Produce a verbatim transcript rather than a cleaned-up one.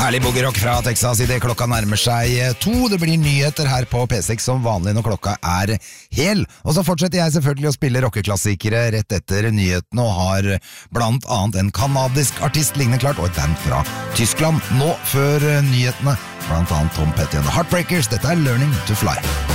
Herlig boogie-rock fra Texas I det klokka nærmer seg to. Det blir nyheter her på P seks som vanlig når klokka er hel. Og så fortsetter jeg selvfølgelig å spille rockeklassikere rett etter nyhetene og har blant annet en kanadisk artist lignende klart og et band fra Tyskland. Nå før nyhetene, blant annet Tom Petty and the Heartbreakers. Dette er Learning to Fly.